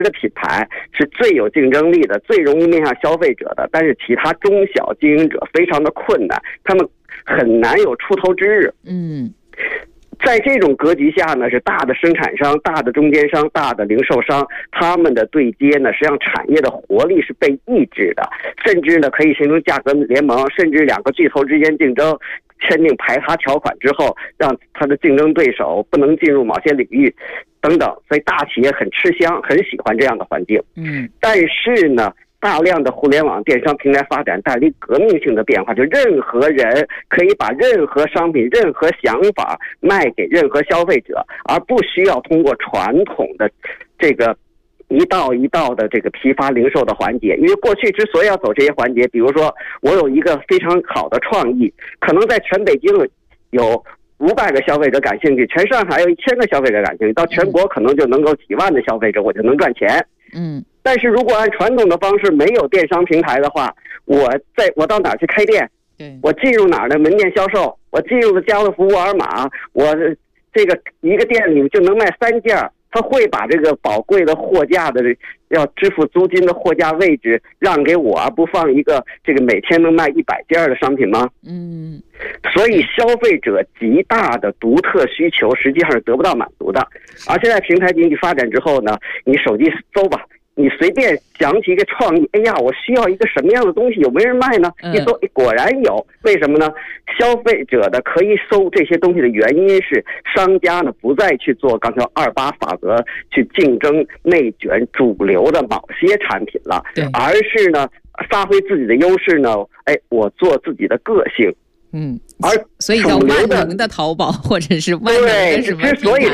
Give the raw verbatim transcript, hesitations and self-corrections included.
这个品牌是最有竞争力的，最容易面向消费者的，但是其他中小经营者非常的困难，他们很难有出头之日。 嗯， 在这种格局下呢，是大的生产商、大的中间商、大的零售商，他们的对接呢，实际上产业的活力是被抑制的，甚至呢可以形成价格联盟，甚至两个巨头之间竞争，签订排他条款之后，让他的竞争对手不能进入某些领域，等等。所以大企业很吃香，很喜欢这样的环境。 嗯， 但是呢，大量的互联网电商平台发展带来革命性的变化，就任何人可以把任何商品、任何想法卖给任何消费者，而不需要通过传统的这个一道一道的这个批发零售的环节。因为过去之所以要走这些环节，比如说我有一个非常好的创意，可能在全北京有五百个消费者感兴趣，全上海有一千个消费者感兴趣，到全国可能就能够几万的消费者，我就能赚钱。 嗯， 但是如果按传统的方式，没有电商平台的话，我在我到哪儿去开店？ 对， 我进入哪儿的门店销售？我进入了家乐福、沃尔玛，我这个一个店里就能卖三件，他会把这个宝贵的货架的要支付租金的货架位置让给我，而不放一个这个每天能卖一百件的商品吗？ 嗯， 所以消费者极大的独特需求实际上是得不到满足的。而现在平台经济发展之后呢，你手机搜吧，你随便想起一个创意，哎呀，我需要一个什么样的东西，有没有人卖呢？一搜，果然有。为什么呢？消费者的可以搜这些东西的原因是，商家呢不再去做刚才二八法则去竞争内卷主流的某些产品了，而是呢发挥自己的优势呢，哎，我做自己的个性。 嗯， 而所以叫万能的淘宝，或者是万能的什么？ 对，之所以